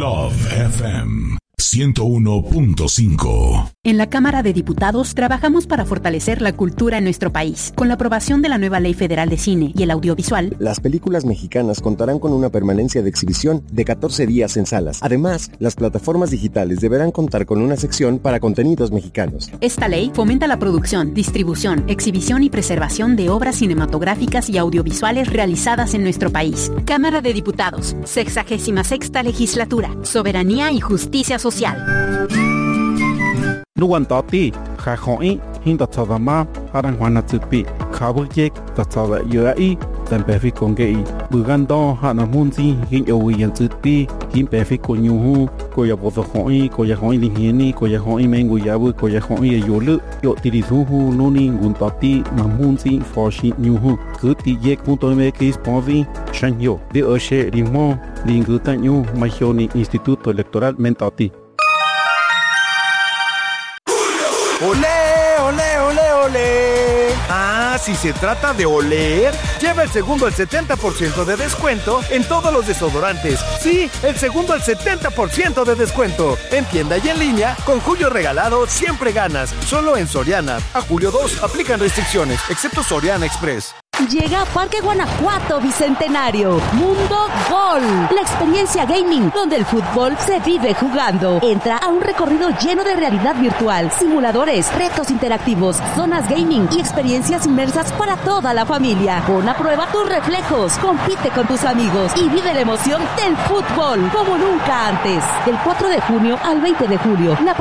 Love FM 101.5. En la Cámara de Diputados trabajamos para fortalecer la cultura en nuestro país. Con la aprobación de la nueva Ley Federal de Cine y el Audiovisual, las películas mexicanas contarán con una permanencia de exhibición de 14 días en salas. Además, las plataformas digitales deberán contar con una sección para contenidos mexicanos. Esta ley fomenta la producción, distribución, exhibición y preservación de obras cinematográficas y audiovisuales realizadas en nuestro país. Cámara de Diputados, 66ª Legislatura, Soberanía y Justicia Social. Nuan tati, jajoi, hinta tsadama, arangwana tsupi, kabujek, tatsada yuai, tempefi kongei, bugando, hanamunzi, hin yowiyan tsupi, hin pefi konyuhu, koyabozo hoi, koyahoi lingeni, koyahoi menguyabu, koyahoi yolu, yo tirizuhu, nuni, guntati, mamunzi, forshi, nyuhu, kuti yek.mx, povi, shanyo, de oshe, rimon, lingutanyu, mahioni, Instituto Electoral Mentati. ¡Olé, olé, olé, olé! Ah, si se trata de oler, lleva el segundo al 70% de descuento en todos los desodorantes. Sí, el segundo al 70% de descuento. En tienda y en línea, con Julio Regalado siempre ganas. Solo en Soriana. A julio 2 aplican restricciones, excepto Soriana Express. Llega a Parque Guanajuato Bicentenario, Mundo Gol, la experiencia gaming donde el fútbol se vive jugando. Entra a un recorrido lleno de realidad virtual, simuladores, retos interactivos, zonas gaming y experiencias inmersas para toda la familia. Pon a prueba tus reflejos, compite con tus amigos y vive la emoción del fútbol como nunca antes. Del 4 de junio al 20 de julio, la